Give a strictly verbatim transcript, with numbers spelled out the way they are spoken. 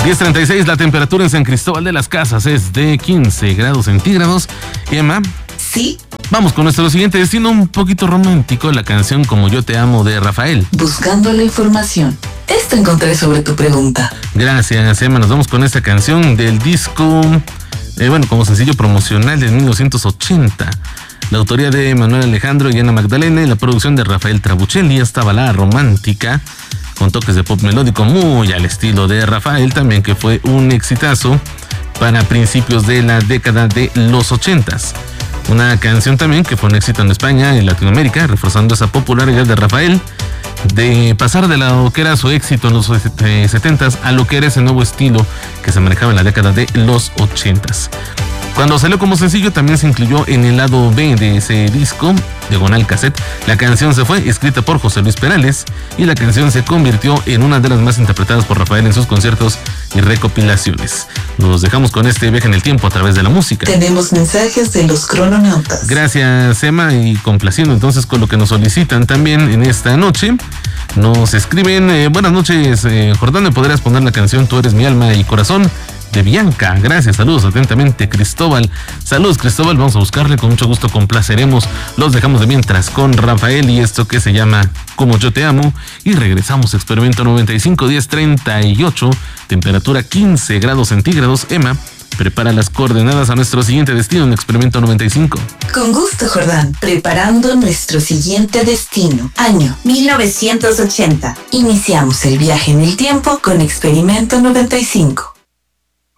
diez treinta y seis, la temperatura en San Cristóbal de las Casas es de quince grados centígrados. Emma. Sí. Vamos con nuestro siguiente destino, un poquito romántico, la canción Como yo te amo de Rafael. Buscando la información. Esto encontré sobre tu pregunta. Gracias, Emma. Nos vamos con esta canción del disco, eh, bueno, como sencillo promocional de mil novecientos ochenta. La autoría de Manuel Alejandro y Ana Magdalena y la producción de Rafael Trabuccelli. Esta balada romántica con toques de pop melódico muy al estilo de Rafael, también que fue un exitazo para principios de la década de los ochentas. Una canción también que fue un éxito en España y Latinoamérica, reforzando esa popularidad de Rafael, de pasar de lo que era su éxito en los setentas a lo que era ese nuevo estilo que se manejaba en la década de los ochentas. Cuando salió como sencillo también se incluyó en el lado B de ese disco, diagonal cassette. La canción se fue escrita por José Luis Perales y la canción se convirtió en una de las más interpretadas por Rafael en sus conciertos y recopilaciones. Nos dejamos con este viaje en el tiempo a través de la música. Tenemos mensajes de los crononautas. Gracias, Emma, y complaciendo entonces con lo que nos solicitan también en esta noche. Nos escriben, eh, buenas noches, eh, Jordán, ¿me podrías poner la canción Tú eres mi alma y corazón? De Bianca? Gracias, saludos atentamente, Cristóbal. Saludos, Cristóbal, vamos a buscarle, con mucho gusto complaceremos. Los dejamos de mientras con Rafael y esto que se llama Como yo te amo, y regresamos. Experimento noventa y cinco, diez treinta y ocho, temperatura quince grados centígrados. Emma, prepara las coordenadas a nuestro siguiente destino en Experimento noventa y cinco. Con gusto, Jordán. Preparando nuestro siguiente destino. Año mil novecientos ochenta. Iniciamos el viaje en el tiempo con Experimento noventa y cinco.